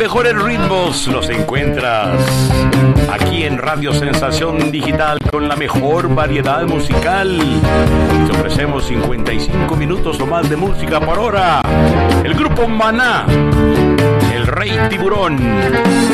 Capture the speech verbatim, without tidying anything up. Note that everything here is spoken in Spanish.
mejores ritmos los encuentras aquí en Radio Sensación Digital con la mejor variedad musical. Te ofrecemos cincuenta y cinco minutos o más de música por hora. El grupo Maná, el Rey Tiburón.